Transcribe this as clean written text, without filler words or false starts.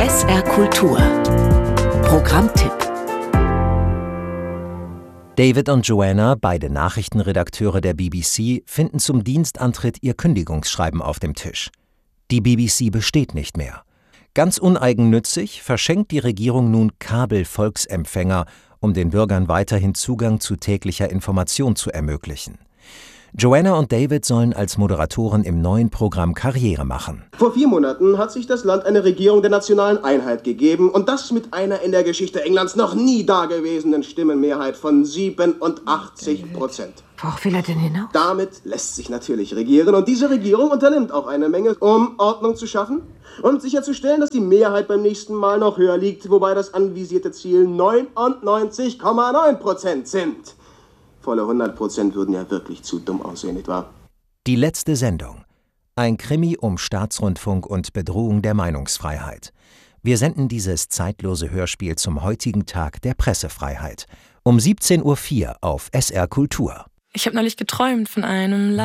SR Kultur Programmtipp. David und Joanna, beide Nachrichtenredakteure der BBC, finden zum Dienstantritt ihr Kündigungsschreiben auf dem Tisch. Die BBC besteht nicht mehr. Ganz uneigennützig verschenkt die Regierung nun Kabel-Volksempfänger, um den Bürgern weiterhin Zugang zu täglicher Information zu ermöglichen. Joanna und David sollen als Moderatoren im neuen Programm Karriere machen. Vor 4 Monaten hat sich das Land eine Regierung der nationalen Einheit gegeben und das mit einer in der Geschichte Englands noch nie dagewesenen Stimmenmehrheit von 87%. Worauf will er denn hinaus? Damit lässt sich natürlich regieren und diese Regierung unternimmt auch eine Menge, um Ordnung zu schaffen und sicherzustellen, dass die Mehrheit beim nächsten Mal noch höher liegt, wobei das anvisierte Ziel 99,9% sind. Volle 100% würden ja wirklich zu dumm aussehen, nicht wahr? Die letzte Sendung. Ein Krimi um Staatsrundfunk und Bedrohung der Meinungsfreiheit. Wir senden dieses zeitlose Hörspiel zum heutigen Tag der Pressefreiheit. Um 17:04 Uhr auf SR Kultur. Ich habe neulich geträumt von einem